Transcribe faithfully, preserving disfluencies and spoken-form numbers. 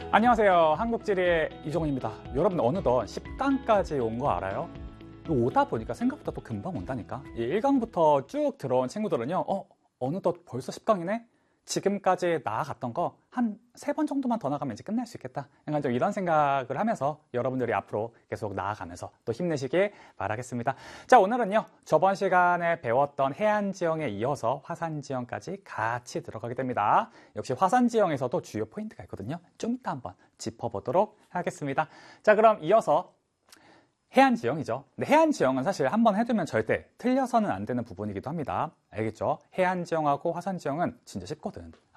안녕하세요. 한국지리의 이종훈입니다. 여러분 어느덧 십 강까지 온 거 알아요? 오다 보니까 생각보다 또 금방 온다니까. 이 일 강부터 쭉 들어온 친구들은요, 어, 어느덧 벌써 십 강이네? 지금까지 나아갔던 거 한 세 번 정도만 더 나가면 이제 끝날 수 있겠다. 약간 좀 이런 생각을 하면서 여러분들이 앞으로 계속 나아가면서 또 힘내시길 바라겠습니다. 자, 오늘은요, 저번 시간에 배웠던 해안지형에 이어서 화산지형까지 같이 들어가게 됩니다. 역시 화산지형에서도 주요 포인트가 있거든요. 좀 이따 한번 짚어보도록 하겠습니다. 자, 그럼 이어서 해안지형이죠. 근데 해안지형은 사실 한번 해두면 절대 틀려서는 안 되는 부분이기도 합니다. 알겠죠? 해안지형하고 화산지형은 진짜 쉽거든.